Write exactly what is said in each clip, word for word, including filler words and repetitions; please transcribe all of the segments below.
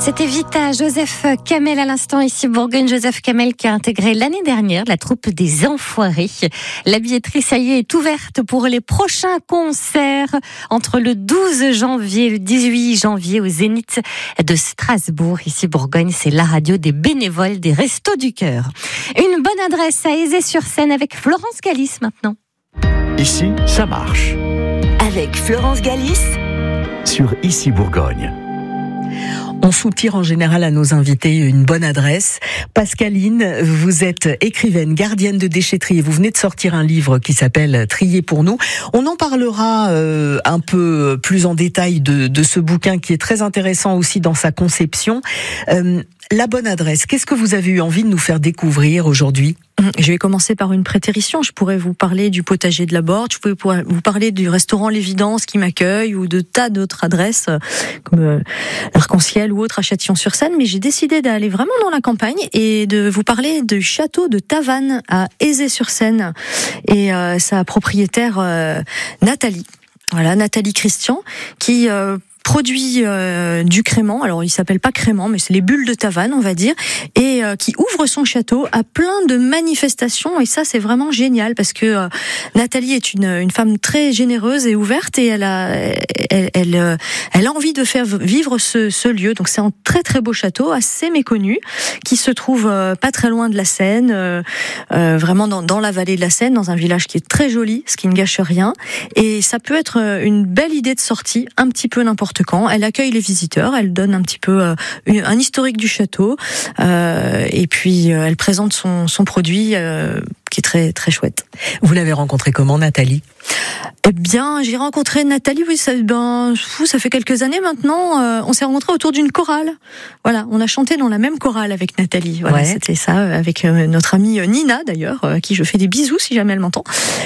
C'était Vita, Joseph Kamel à l'instant, ici Bourgogne. Joseph Kamel qui a intégré l'année dernière la troupe des Enfoirés. La billetterie, ça y est, est ouverte pour les prochains concerts entre le douze janvier et le dix-huit janvier au Zénith de Strasbourg. Ici Bourgogne, c'est la radio des bénévoles des Restos du Cœur. Une bonne adresse à Aizé-sur-Seine avec Florence Galis maintenant. Ici, ça marche. Avec Florence Galis sur Ici Bourgogne. On soutire en général à nos invités une bonne adresse. Pascaline, vous êtes écrivaine, gardienne de déchetterie et vous venez de sortir un livre qui s'appelle Trier pour nous. On en parlera euh, un peu plus en détail de, de ce bouquin qui est très intéressant aussi dans sa conception. Euh, la bonne adresse, qu'est-ce que vous avez eu envie de nous faire découvrir aujourd'hui ? Je vais commencer par une prétérition. Je pourrais vous parler du potager de la Borne, je pourrais vous parler du restaurant L'Évidence qui m'accueille ou de tas d'autres adresses comme euh, l'Arc-en-Ciel ou autres à Châtillon-sur-Seine. Mais j'ai décidé d'aller vraiment dans la campagne et de vous parler du château de Tavannes à Aizé-sur-Seine et euh, sa propriétaire euh, Nathalie. Voilà, Nathalie Christian qui euh, produit euh, du crément, alors il s'appelle pas crément, mais c'est les bulles de Tavannes, on va dire, et euh, qui ouvre son château à plein de manifestations, et ça c'est vraiment génial, parce que euh, Nathalie est une, une femme très généreuse et ouverte, et elle a, elle, elle, euh, elle a envie de faire vivre ce, ce lieu, donc c'est un très très beau château, assez méconnu, qui se trouve euh, pas très loin de la Seine, euh, euh, vraiment dans, dans la vallée de la Seine, dans un village qui est très joli, ce qui ne gâche rien, et ça peut être une belle idée de sortie, un petit peu n'importe quand. Elle accueille les visiteurs, elle donne un petit peu euh, un historique du château, euh, et puis euh, elle présente son, son produit euh, qui est très très chouette. Vous l'avez rencontrée comment, Nathalie ? Eh bien, j'ai rencontré Nathalie, oui, ça, ben, ça fait quelques années maintenant. Euh, on s'est rencontrés autour d'une chorale. Voilà, on a chanté dans la même chorale avec Nathalie. Voilà, ouais. C'était ça, avec euh, notre amie Nina d'ailleurs, euh, à qui je fais des bisous si jamais elle m'entend.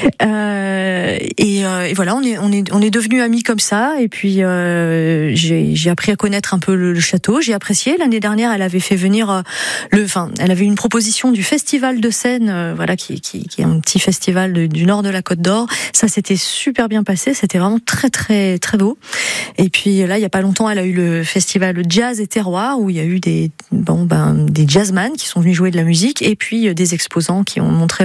Euh, et, euh, et voilà, on est on est on est devenus amis comme ça. Et puis euh, j'ai j'ai appris à connaître un peu le, le château. J'ai apprécié. L'année dernière, elle avait fait venir euh, le, enfin, elle avait une proposition du Festival de Seine, euh, voilà, qui qui qui est un petit festival de, du nord de la Côte d'Or. Ça c'était super bien passé, c'était vraiment très très très beau. Et puis là, il y a pas longtemps, elle a eu le festival Jazz et Terroir où il y a eu des bon ben des jazzman qui sont venus jouer de la musique et puis des exposants qui ont montré